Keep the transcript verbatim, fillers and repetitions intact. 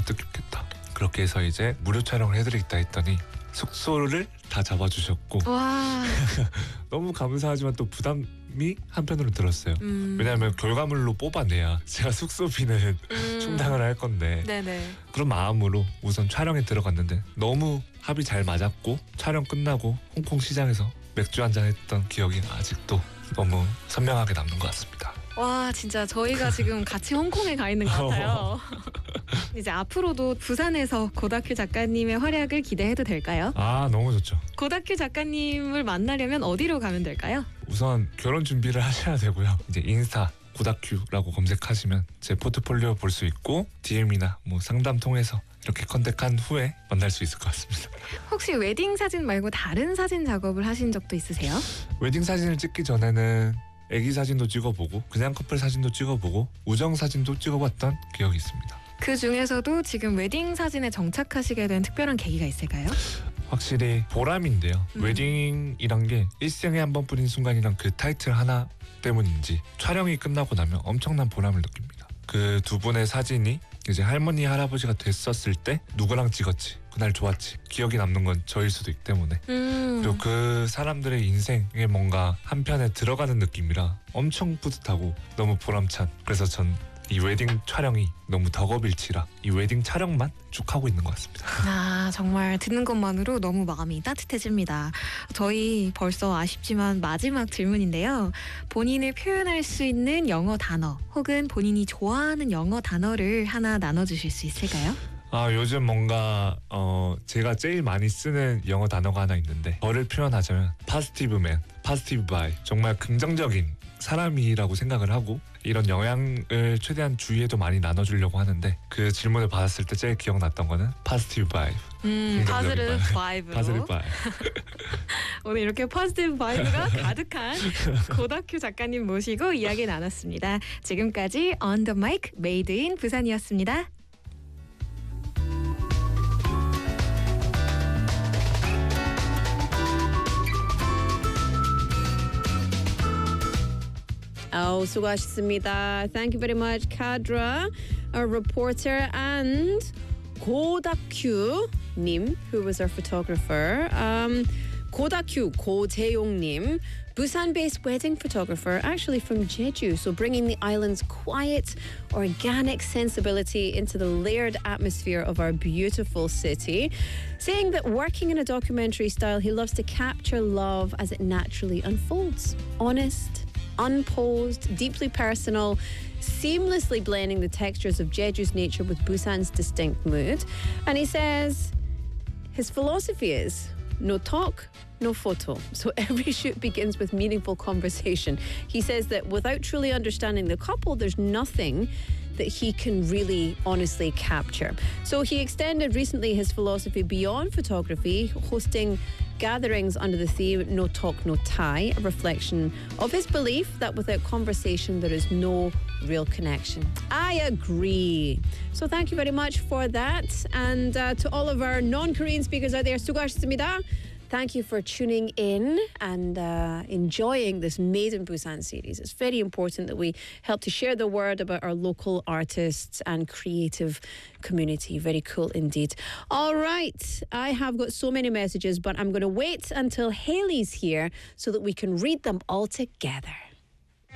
뜻깊겠다. 그렇게 해서 이제 무료 촬영을 해드리겠다 했더니 숙소를 다 잡아주셨고 와. 너무 감사하지만 또 부담이 한편으로 들었어요. 음. 왜냐하면 결과물로 뽑아내야 제가 숙소비는 음. 충당을 할 건데 네네. 그런 마음으로 우선 촬영에 들어갔는데 너무 합이 잘 맞았고 촬영 끝나고 홍콩 시장에서 맥주 한잔 했던 기억이 아직도 너무 선명하게 남는 것 같습니다. 와, 진짜 저희가 지금 같이 홍콩에 가 있는 것 같아요. 이제 앞으로도 부산에서 고다큐 작가님의 활약을 기대해도 될까요? 아, 너무 좋죠. 고다큐 작가님을 만나려면 어디로 가면 될까요? 우선 결혼 준비를 하셔야 되고요. 이제 인스타 고다큐라고 검색하시면 제 포트폴리오 볼 수 있고 디엠이나 뭐 상담 통해서 이렇게 컨택한 후에 만날 수 있을 것 같습니다. 혹시 웨딩 사진 말고 다른 사진 작업을 하신 적도 있으세요? 웨딩 사진을 찍기 전에는 애기 사진도 찍어보고 그냥 커플 사진도 찍어보고 우정 사진도 찍어봤던 기억이 있습니다. 그 중에서도 지금 웨딩 사진에 정착하시게 된 특별한 계기가 있을까요? 확실히 보람인데요. 음. 웨딩이란 게 일생에 한 번뿐인 순간이란 그 타이틀 하나 때문인지 촬영이 끝나고 나면 엄청난 보람을 느낍니다. 그 두 분의 사진이 이제 할머니 할아버지가 됐었을 때 누구랑 찍었지, 그날 좋았지, 기억이 남는 건 저일 수도 있기 때문에 음. 그리고 그 사람들의 인생에 뭔가 한편에 들어가는 느낌이라 엄청 뿌듯하고 너무 보람찬. 그래서 전 이 웨딩 촬영이 너무 덕업일치라 이 웨딩 촬영만 쭉 하고 있는 것 같습니다. 아, 정말 듣는 것만으로 너무 마음이 따뜻해집니다. 저희 벌써 아쉽지만 마지막 질문인데요. 본인을 표현할 수 있는 영어 단어 혹은 본인이 좋아하는 영어 단어를 하나 나눠주실 수 있을까요? 아, 요즘 뭔가 어 제가 제일 많이 쓰는 영어 단어가 하나 있는데 저를 표현하자면 positive man, positive vibe, 정말 긍정적인 사람이라고 생각을 하고 이런 영향을 최대한 주위에도 많이 나눠주려고 하는데 그 질문을 받았을 때 제일 기억났던 거는 positive vibe. 음, 긍정적인 positive vibe. vibe로. positive vibe. 오늘 이렇게 positive vibe가 가득한 고다큐 작가님 모시고 이야기 나눴습니다. 지금까지 On the Mic Made in 부산이었습니다. Oh, 수고하셨습니다. Thank you very much, Kadra, our reporter, and 고다큐 님, who was our photographer. Um, 고다큐, 고재용 님, Busan-based wedding photographer, actually from Jeju, so bringing the island's quiet, organic sensibility into the layered atmosphere of our beautiful city, saying that working in a documentary style, he loves to capture love as it naturally unfolds. Honest, unposed, deeply personal, seamlessly blending the textures of Jeju's nature with Busan's distinct mood. And he says his philosophy is no talk, no photo. So every shoot begins with meaningful conversation. He says that without truly understanding the couple, there's nothing that he can really honestly capture. So he extended recently his philosophy beyond photography, hosting gatherings under the theme No Talk, No Tie, a reflection of his belief that without conversation there is no real connection. I agree. So thank you very much for that. And uh, to all of our non-Korean speakers out there, 수고하셨습니다. Thank you for tuning in and uh, enjoying this Made in Busan series. It's very important that we help to share the word about our local artists and creative community. Very cool indeed. All right, I have got so many messages, but I'm going to wait until Haley's here so that we can read them all together.